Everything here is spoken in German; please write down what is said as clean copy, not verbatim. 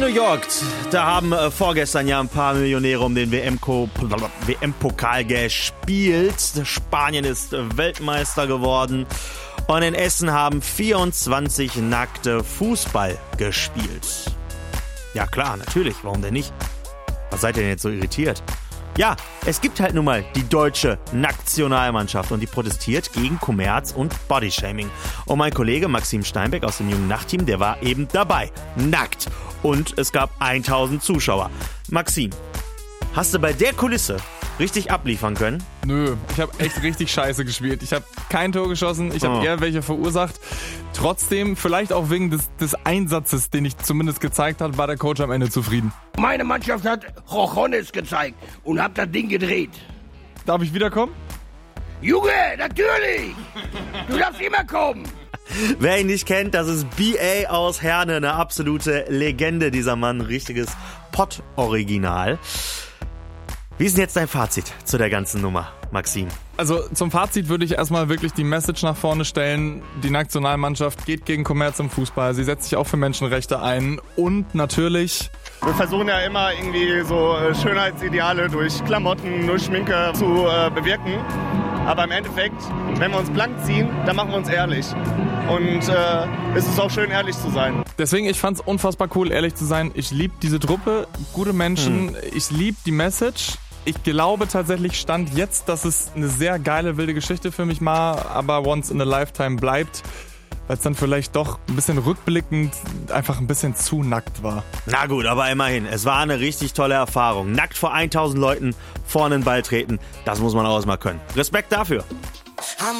New York, da haben vorgestern ja ein paar Millionäre um den WM-Pokal gespielt. Spanien ist Weltmeister geworden. Und in Essen haben 24 Nackte Fußball gespielt. Ja klar, natürlich, warum denn nicht? Was seid ihr denn jetzt so irritiert? Ja, es gibt halt nun mal die deutsche Nationalmannschaft und die protestiert gegen Kommerz und Bodyshaming. Und mein Kollege Maxim Steinbeck aus dem Jungen Nachtteam, der war eben dabei, nackt. Und es gab 1000 Zuschauer. Maxim, hast du bei der Kulisse richtig abliefern können? Nö, ich habe echt richtig scheiße gespielt. Ich habe kein Tor geschossen, ich habe eher welche verursacht. Trotzdem, vielleicht auch wegen des Einsatzes, den ich zumindest gezeigt habe, war der Coach am Ende zufrieden. Meine Mannschaft hat Rochones gezeigt und hat das Ding gedreht. Darf ich wiederkommen? Junge, natürlich! Du darfst immer kommen! Wer ihn nicht kennt, das ist B.A. aus Herne, eine absolute Legende, dieser Mann, richtiges Pott-Original. Wie ist denn jetzt dein Fazit zu der ganzen Nummer, Maxim? Also zum Fazit würde ich erstmal wirklich die Message nach vorne stellen. Die Nationalmannschaft geht gegen Kommerz im Fußball. Sie setzt sich auch für Menschenrechte ein. Und natürlich... Wir versuchen ja immer irgendwie so Schönheitsideale durch Klamotten, durch Schminke zu bewirken. Aber im Endeffekt, wenn wir uns blank ziehen, dann machen wir uns ehrlich. Und es ist auch schön, ehrlich zu sein. Deswegen, ich fand es unfassbar cool, ehrlich zu sein. Ich liebe diese Truppe, gute Menschen. Ich liebe die Message. Ich glaube tatsächlich, Stand jetzt, dass es eine sehr geile, wilde Geschichte für mich war, aber once in a lifetime bleibt, weil es dann vielleicht doch ein bisschen rückblickend einfach ein bisschen zu nackt war. Na gut, aber immerhin, es war eine richtig tolle Erfahrung. Nackt vor 1000 Leuten vorne den Ball treten, das muss man auch erstmal können. Respekt dafür.